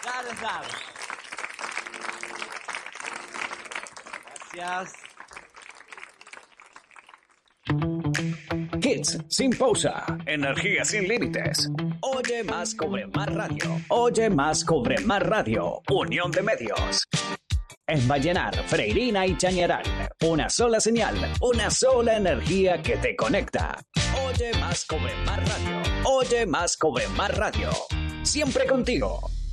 Sabe. Gracias. Hits sin pausa, energía sin límites. Oye más, cobre más radio. Oye más, cobre más radio. Unión de medios. En Vallenar, Freirina y Chañaral. Una sola señal, una sola energía que te conecta. Oye más, cobre más radio. Oye más, cobre más radio. Siempre contigo.